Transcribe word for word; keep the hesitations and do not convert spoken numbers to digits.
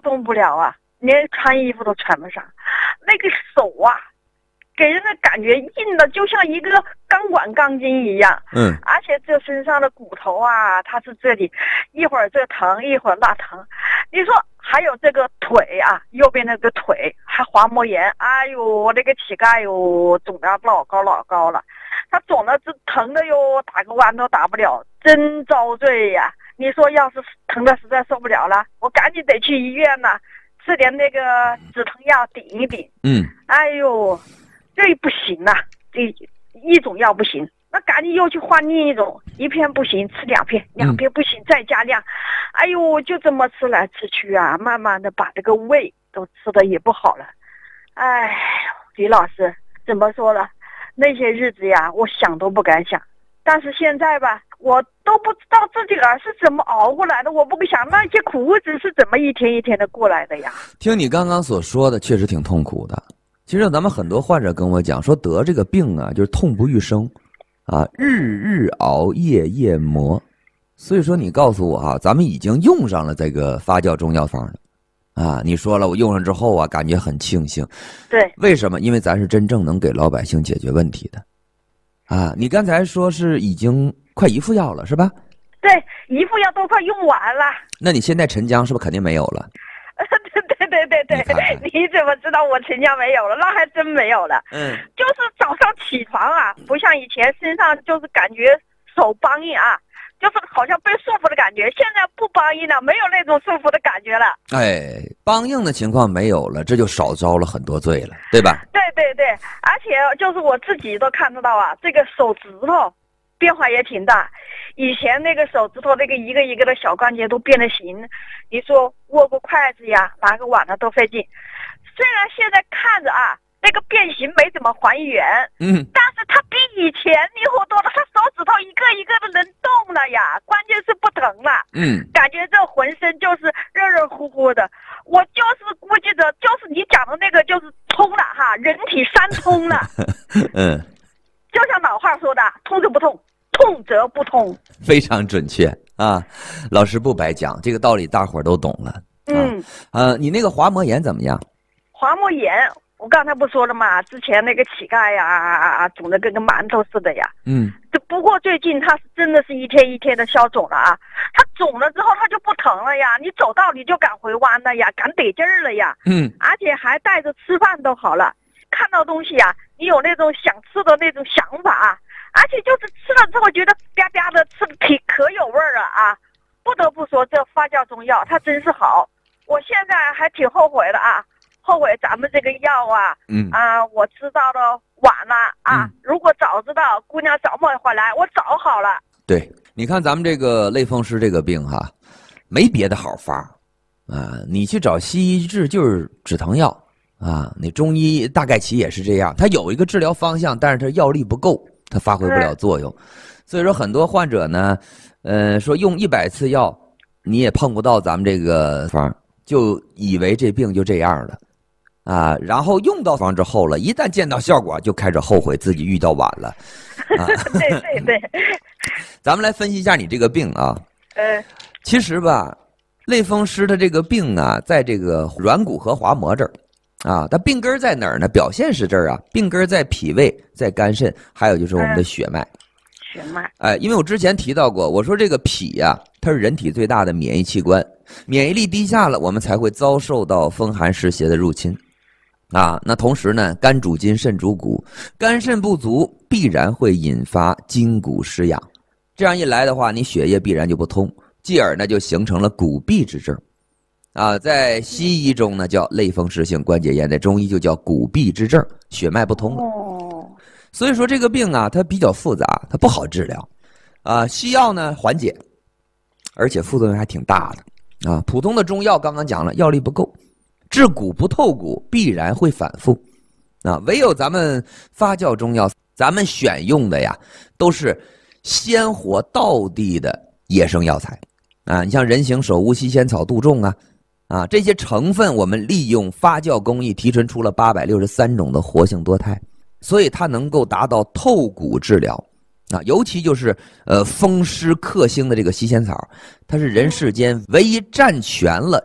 动不了啊，连穿衣服都穿不上，那个手啊给人的感觉硬的就像一个钢管钢筋一样。 嗯， 而且这身上的骨头啊，它是这里一会儿这疼一会儿那疼。你说还有这个腿啊，右边那个腿还滑膜炎，哎呦，我这个膝盖哟肿得老高老高了，它肿的这疼的哟，打个弯都打不了，真遭罪呀！你说要是疼的实在受不了了，我赶紧得去医院呐，吃点那个止疼药顶一顶。 嗯， 哎呦，这不行呐、啊，这一种药不行，那赶紧又去换另一种，一片不行吃两片，两片不行再加量。哎呦，就这么吃来吃去啊，慢慢的把这个胃都吃的也不好了。哎，李老师怎么说了？那些日子呀，我想都不敢想。但是现在吧，我都不知道自己儿是怎么熬过来的，我不想那些苦日子是怎么一天一天的过来的呀。 听你刚刚所说的，确实挺痛苦的。其实咱们很多患者跟我讲说，得这个病啊，就是痛不欲生，啊，日日熬，夜夜磨。所以说，你告诉我哈，咱们已经用上了这个发酵中药方了，啊，你说了，我用上之后啊，感觉很庆幸。 对， 为什么？因为咱是真正能给老百姓解决问题的，啊，你刚才说是已经快一副药了，是吧？ 对，一副药都快用完了。 那你现在沉江是不是肯定没有了？ 对对对对对， 你, 你怎么知道我沉江没有了？那还真没有了。 嗯， 就是早上起床啊，不像以前身上就是感觉手梆硬啊，就是好像被束缚的感觉。现在不梆硬了，没有那种束缚的感觉了。 哎，梆硬的情况没有了，这就少遭了很多罪了，对吧？ 对对对，而且就是我自己都看得到啊，这个手指头变化也挺大。以前那个手指头那个一个一个的小关节都变了形，你说握个筷子呀，拿个碗呢都费劲。虽然现在看着啊，那个变形没怎么还原， 嗯， 但是它比以前灵活多了，它手指头一个一个的能动了呀，关键是不疼了。 嗯，感觉这浑身就是热热乎乎的。我就是估计着，就是你讲的那个就是通了哈，人体三通了。 嗯， 就像老话说的，通则不痛，痛则不通， 非常准确啊！老师不白讲，这个道理大伙儿都懂了。 嗯， 呃，你那个滑膜炎怎么样？ 滑膜炎，我刚才不说了吗？之前那个膝盖呀，肿得跟个馒头似的呀。 嗯， 不过最近它是真的是一天一天的消肿了啊。它肿了之后，它就不疼了呀，你走道你就敢回弯了呀，敢得劲儿了呀。 嗯， 而且还带着吃饭都好了，看到东西呀，你有那种想吃的那种想法。而且就是吃了之后觉得吧吧的，吃的挺可有味儿了啊！不得不说，这发酵中药它真是好。我现在还挺后悔的啊，后悔咱们这个药啊， 嗯啊，我知道的晚了啊、 嗯。 如果早知道，姑娘早么回来，我早好了。 对，你看咱们这个类风湿这个病哈，没别的好法啊，你去找西医治就是止疼药啊，你中医大概其也是这样，它有一个治疗方向，但是它药力不够。它发挥不了作用，所以说很多患者呢，呃，说用一百次药，你也碰不到咱们这个方，就以为这病就这样了，啊，然后用到方之后了，一旦见到效果，就开始后悔自己遇到晚了，啊， 对对对， 咱们来分析一下你这个病啊， 呃， 其实吧，类风湿的这个病啊，在这个软骨和滑膜这儿。啊，它病根在哪儿呢？表现是这儿啊，病根在脾胃，在肝肾，还有就是我们的血脉。 血脉。 哎，因为我之前提到过，我说这个脾呀、啊，它是人体最大的免疫器官，免疫力低下了，我们才会遭受到风寒湿邪的入侵。啊，那同时呢，肝主筋，肾主骨，肝肾不足必然会引发筋骨失养，这样一来的话，你血液必然就不通，继而呢就形成了骨痹之症。啊，在西医中呢叫类风湿性关节炎，在中医就叫骨痹之症，血脉不通了。 哦， 所以说这个病啊，它比较复杂，它不好治疗。啊，西药呢缓解，而且副作用还挺大的。啊，普通的中药刚刚讲了，药力不够，治骨不透骨，必然会反复。啊，唯有咱们发酵中药，咱们选用的呀，都是鲜活道地的野生药材。啊，你像人形首乌、西仙草、杜仲啊。啊，这些成分我们利用发酵工艺提纯出了八百六十三种的活性多肽，所以它能够达到透骨治疗。啊，尤其就是呃风湿克星的这个西仙草，它是人世间唯一占全了